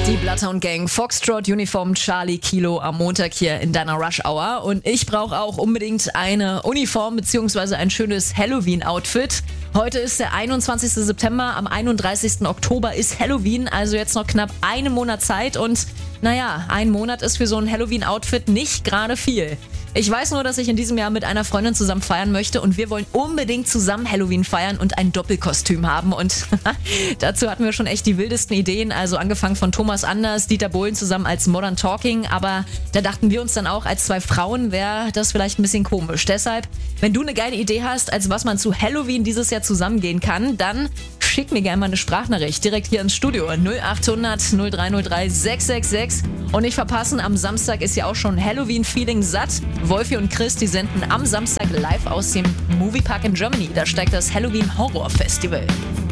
Die Bloodhound Gang, Foxtrot, Uniform, Charlie, Kilo am Montag hier in deiner Rush Hour. Und ich brauche auch unbedingt eine Uniform bzw. ein schönes Halloween-Outfit. Heute ist der 21. September, am 31. Oktober ist Halloween, also jetzt noch knapp einen Monat Zeit. Und naja, ein Monat ist für so ein Halloween-Outfit nicht gerade viel. Ich weiß nur, dass ich in diesem Jahr mit einer Freundin zusammen feiern möchte und wir wollen unbedingt zusammen Halloween feiern und ein Doppelkostüm haben. Und dazu hatten wir schon echt die wildesten Ideen, also angefangen von Thomas Anders, Dieter Bohlen zusammen als Modern Talking. Aber da dachten wir uns dann auch, als zwei Frauen wäre das vielleicht ein bisschen komisch. Deshalb, wenn du eine geile Idee hast, als was man zu Halloween dieses Jahr zusammengehen kann, dann schick mir gerne mal eine Sprachnachricht direkt hier ins Studio 0800 0303 666. Und nicht verpassen, am Samstag ist ja auch schon Halloween-Feeling satt. Wolfi und Chris, die senden am Samstag live aus dem Moviepark in Germany. Da steigt das Halloween Horror Festival.